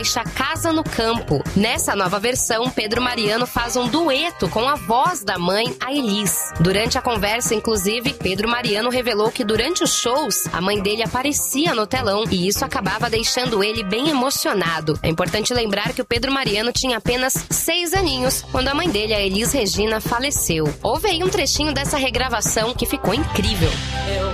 faixa Casa no Campo. Nessa nova versão, Pedro Mariano faz um dueto com a voz da mãe, a Elis. Durante a conversa, inclusive, Pedro Mariano revelou que durante os shows, a mãe dele aparecia no telão e isso acabava deixando ele bem emocionado. É importante lembrar que o Pedro Mariano tinha apenas 6 aninhos quando a mãe dele, a Elis Regina, faleceu. Ouve aí um trechinho dessa regravação que ficou incrível. Eu